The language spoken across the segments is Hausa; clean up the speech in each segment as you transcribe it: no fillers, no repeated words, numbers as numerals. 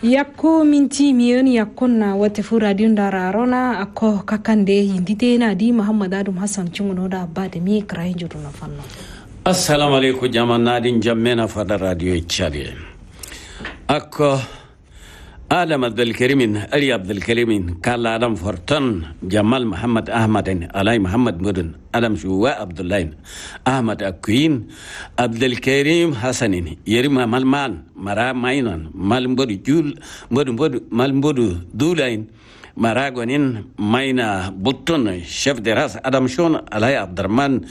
yakko minti miyoni yakkonna wate fu radio ndararona akko kakande yindite na di Muhammad Adum Hassan Chingono da ba da mi krai judu na fanno. Assalamu alaikum jama'a nadin jammena fada radio Chari akko Adam Abdulkarim Ali Abdulkarim Kala Adam Fortan Jamal Muhammad Ahmad Alai Muhammad Mudun Adam Shuwa Abdullahi Ahmad Akwin Abdulkarim Hassanin Yerima Malman Mara Mainan Malmbodu Jul Malmbodu Dulain Maragonin Maina Button Chef de Ras Adam Shon Alai Abdurrahman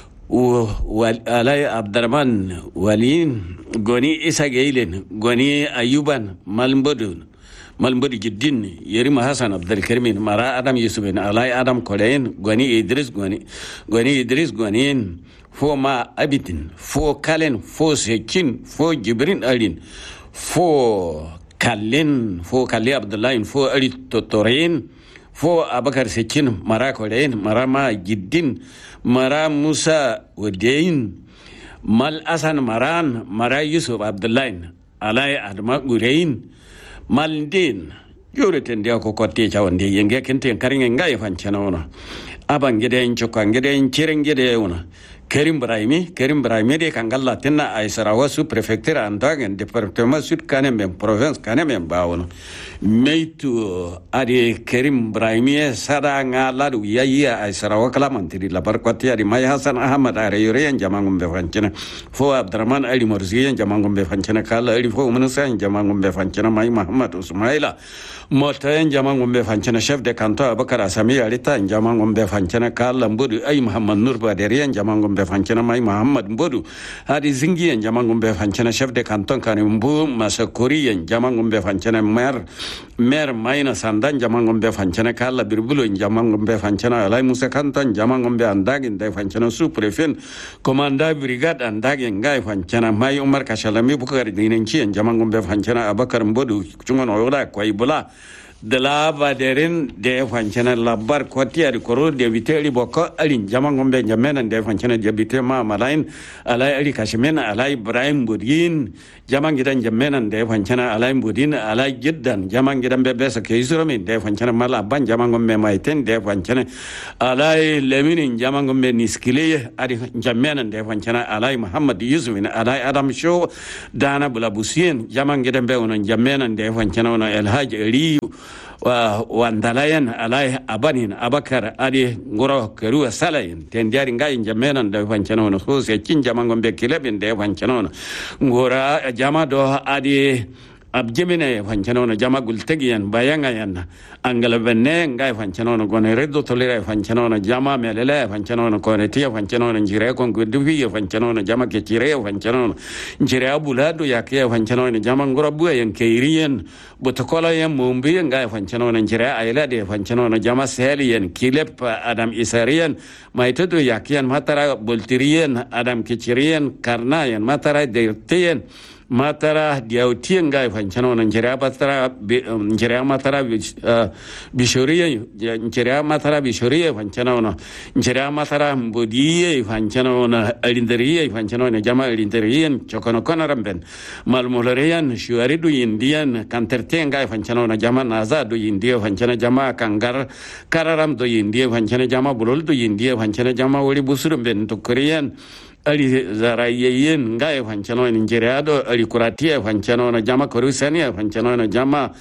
Alai Abdurrahman Walin Goni Isa Gailen Goni Ayuban Malmbodu Jiddin Yerima Hassan Abdulkarim Mara Adam Yusufin Alai Adam Kolein Goni Idris Gonin Fo Ma Abitin Fo Kalen Fo Sekin Fo Jibrin Alin Fo Kalin Fo Kali Abdullahi Fo Ali Totorin Fo Abakar Sekin Mara Kolein Mara Ma Jiddin Mara Musa Wadein Mal Asan Maran Mara Yusuf Abdullahi Alai Adma Gurein Maldin Yureten dia ko kotte chawande yenge kente karinge ngai fanchana ona abangede en chokangede en chirengede ona Kerim Brahimi de Kangalla Tena Aisarawa su prefectura andagen departement sud kanemem province kanemem bawono meitu adi Kerim Brahimi sada ngaladu ya Aisarawa kalamantiri labar kwati adi Mai Hasan Ahmad Areyure en jamangum be fancena fo Abdurrahman Ali Morzi en jamangum be fancena kala ali fo Musa en jamangum be fancena Mai Muhammad Usmaila Mota en jamangum be fancena chef de canton Abakar Asami alita en jamangum be fancena kala mbudu ay Muhammad Nur Baderi en jamangum be fancena Mai Muhammad Mbodu hadi zingi en jamangum be fancena chef de canton Kanimbu Masakuri en jamangum be fancena maire Maina Sandan jamangum be fancena kala Birbulo en jamangum be fancena Alai Musa Kanton jamangum be andagin de fancena sous préfet commandant brigade andagin ngai fancena Mai Umar Kashalami Bukar dinenchi en jamangum be fancena Abakar Mbodu chungono yoda kwaibula de la baderin de fancena labar kotia de koro de viteli boko alin jamangom be jamena de fancena de bitema malain alai ali kashmena alai Ibrahim Budin jamangidan jamena de fancena alai Budin alai jiddan jamangidan be besa ke isromi de fancena mala ban jamangom be maiten de fancena alai leminin jamangom be niskile ali jamena de fancena alai Muhammad Yusuf alai Adam Show dana bulabusien jamangidan be onon jamena de fancena onon El Haj Riu wandalayan alai abanin Abakar adi ngoro keru salayin tendiari ngai jamena de fancana no so se kin jamangom be kilebin de fancana ngora jama do adi abjemine fancana no jama gultegiyan bayangayan angala benne ngai fancana no gone reddo tolere fancana no jama melele fancana no kone tia fancana no jire kon guduwi fancana no jama ke jire fancana no jire abulado yakya fancana no jama ngoro buyen keiriyen botokola yan mumbi ngai fancana no jire ayla de fancana no jama seliyen kilep Adam Isariyan maitodo yakyan matara boltiriyen Adam kichiriyen karnayen matara deirtiyen matara diautien ngai fancana no jire patara jire matara bishoriye jire matara bishoriye fancana no jire matara mbodiye fancana no alinderiye fancana no jama alinderiyen chokono konaramben malmoloriyan shuaridu indian kanterten ngai fancana no jama naza do indiye fancana jama kangar kararam do indiye fancana jama bulol do indiye fancana jama wori busurumben to korean ali zarayeyen ngai fancano in Nigeria ali kuratia fancano na jama korusania fancano na jama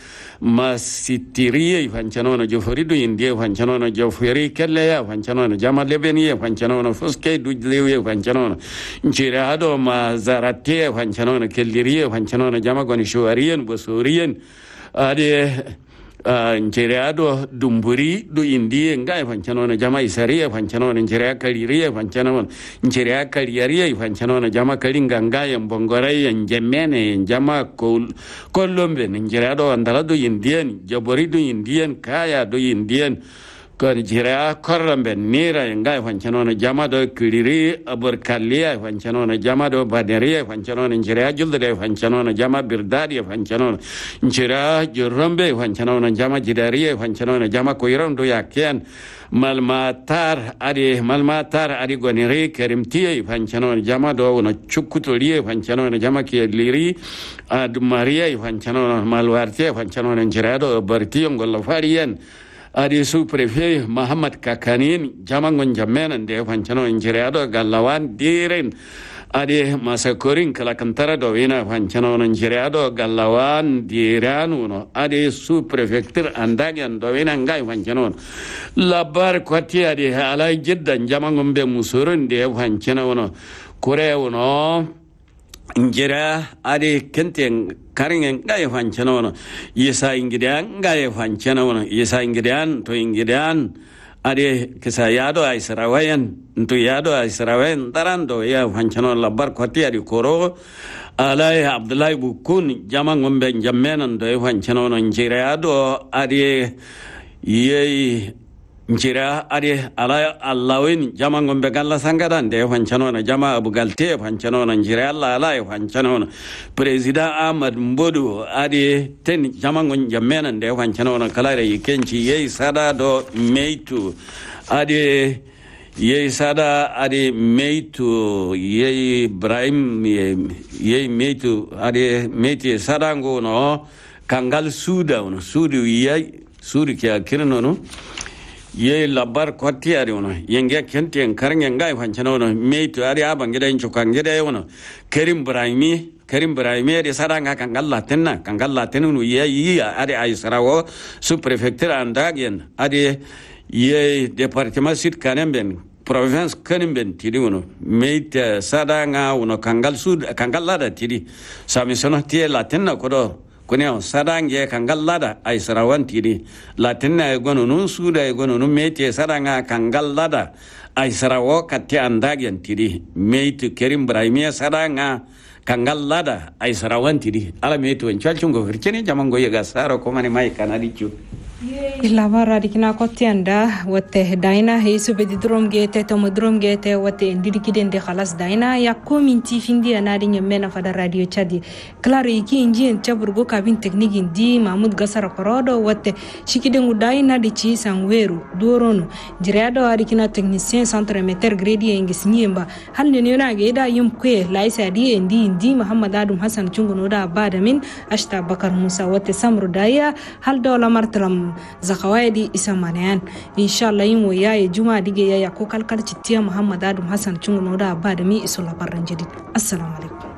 masitirie fancano na joforido indie fancano na joferi kelle fancano na jama lebeni fancano na fuske dujlewe fancano na Nigeria ma zaratie fancano na kellirie fancano na jama goni shuarien bosurien ade Nigeria dumburi do indie ngai fancano na jama isaria fancano na Nigeria kaliria fancano Nigeria kaliaria fancano na jama kalinga ngai mbongorai njemene jama kolombe Nigeria do andala do indien jabori do indien kaya do indien kon jira korrambe nira ngai fanchano jama do kiriri aburkalliya fanchano jama do baderiya fanchano jira julde fanchano jama birdadi fanchano jira jurombe fanchano jama jidariya fanchano jama koirondo yakyan malmatar ari gonire kerimtiye fanchano jama do wono chukutoliye fanchano jama ke liri ad maria fanchano malwartiye fanchano jira do bartiyo ngol fariyan adi su prefet Muhammad Kakanin jamangon jamenan de fanchano injiriado gallawan diren adi masakorin kala kantara do ina fanchano injiriado gallawan diranu no adi su prefecture andagan do ina ngai fanchano labar kwati adi alai jiddan jamangon be musurun de fanchano no kore no injira adi kenten karingen ngai fanchano no yesa ingidan ngai fanchano no yesa ingidan to ingidan adi kisa yado aisrawayan to yado aisrawayan tarando ya fanchano labar kwati adi koro alai abdullahi bukun jamang ngombe jammenan do fanchano no injira do adi yei njira adi ala allawin jama ngombe galla sangadan de fanchano na jama abu galte fanchano na njira alla ala fanchano na president ahmad mbodu adi ten jama ngon jammenan de fanchano na kala re kenci yei sada do meitu adi yei sada adi meitu yei ibrahim yei meitu adi meiti sada ngono kangal suda no sudu yei sudu kya kirno no ye labar kwati ari wono yenge kenti en karnge ngai fanchano wono meitu ari abangida incho kangida wono kerim brahimi de saranga kangalla tennu ye ari aisrawo su prefecture andagen ari ye departement sud kanemben province kanemben tidi wono meita sadanga wono kangalla tidi samisono tie latenna kodo kuneo sadange kangallada ay sarawantiri latinna gonunu suda gonunu mete sadanga kangallada ay sarawo katti andagen tiri meitu kerim brahimiya sadanga kangallada ay sarawantiri ala meitu en chalchungo hircheni jamango yega saro komani mai kanadichu labara dikina kotianda wate daina heisu bedi drum gete to drum gete wate ndirikiden de khalas daina ya kominti findi anadi nyemena fada radio chadi klaro iki inji en chaburgo kabin technique indi mahmud gasara korodo wate shikiden udaina de chi sangweru dorono jireado adikina technicien centre meter grade engis nyemba halne neona geda yumkwe laisa di indi muhammad adum hasan chunguno da badamin ashta bakar musa wate samru daya hal dola martalam zakawadi isamanayan inshallah yin waya ya juma dige ya ko kalkal cittiya muhammad adum hasan chunguno da badami isola barran jadid assalamu alaikum